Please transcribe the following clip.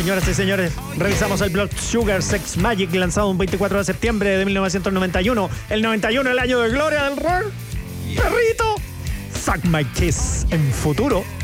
Señoras y señores, revisamos el Blood Sugar Sex Magic, lanzado un 24 de septiembre de 1991. El 91, el año de gloria del rock. Perrito. Fuck My Kiss en futuro.